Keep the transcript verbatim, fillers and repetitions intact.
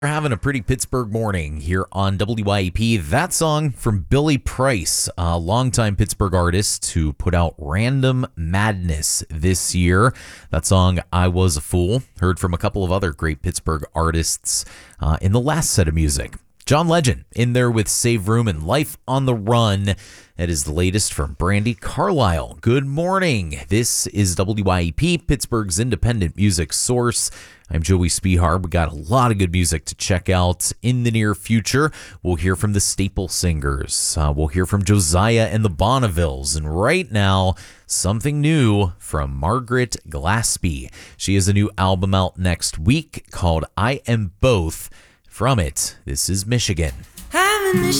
We're having a pretty Pittsburgh morning here on W I E P. That song from Billy Price, a longtime Pittsburgh artist who put out Random Madness this year. That song, I Was a Fool, heard from a couple of other great Pittsburgh artists uh, in the last set of music. John Legend in there with Save Room and Life on the Run. That is the latest from Brandi Carlile. Good morning. This is W I E P, Pittsburgh's independent music source. I'm Joey Spehar. We got a lot of good music to check out in the near future. We'll hear from the Staple Singers. Uh, we'll hear from Josiah and the Bonnevilles. And right now, something new from Margaret Glaspie. She has a new album out next week called I Am Both. From it, this is Michigan. I'm in Michigan.